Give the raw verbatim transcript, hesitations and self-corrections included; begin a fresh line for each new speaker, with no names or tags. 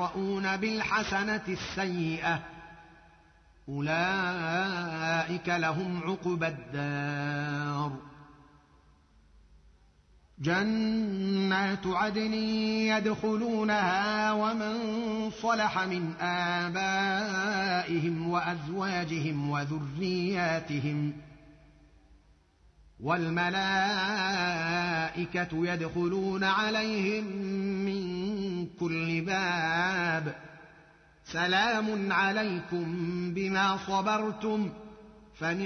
ويدرءون بالحسنة السيئة أولئك لهم عقبى الدار. جنات عدن يدخلونها ومن صلح من آبائهم وأزواجهم وذرياتهم والملائكة يدخلون عليهم من كل باب سلام عليكم بما صبرتم فنعم